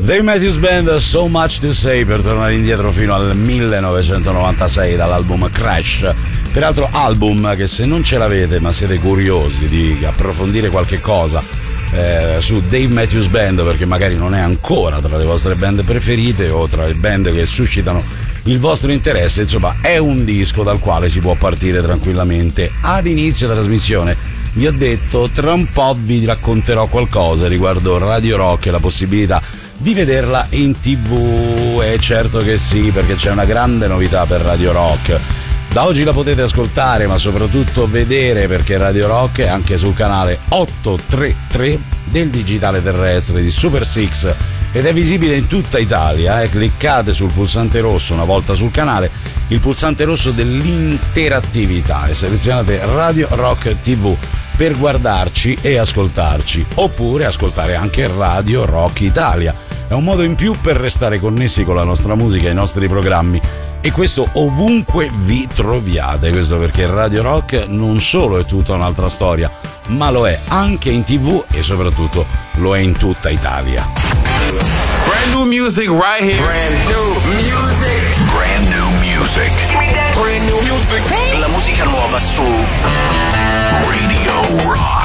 Dave Matthews Band, So Much to Say, per tornare indietro fino al 1996 dall'album Crash. Peraltro album che, se non ce l'avete ma siete curiosi di approfondire qualche cosa su Dave Matthews Band, perché magari non è ancora tra le vostre band preferite o tra le band che suscitano il vostro interesse, insomma è un disco dal quale si può partire tranquillamente. Ad inizio trasmissione vi ho detto, tra un po' vi racconterò qualcosa riguardo Radio Rock e la possibilità di vederla in TV, e certo che sì, perché c'è una grande novità per Radio Rock. Da oggi la potete ascoltare, ma soprattutto vedere, perché Radio Rock è anche sul canale 833 del digitale terrestre di Super Six ed è visibile in tutta Italia. Cliccate sul pulsante rosso una volta sul canale, il pulsante rosso dell'interattività, e selezionate Radio Rock TV per guardarci e ascoltarci, oppure ascoltare anche Radio Rock Italia. È un modo in più per restare connessi con la nostra musica e i nostri programmi, e questo ovunque vi troviate. Questo perché Radio Rock non solo è tutta un'altra storia, ma lo è anche in TV e soprattutto lo è in tutta Italia. Brand new music right here. Brand new music. Brand new music. Brand new music. La musica nuova su Radio Rock.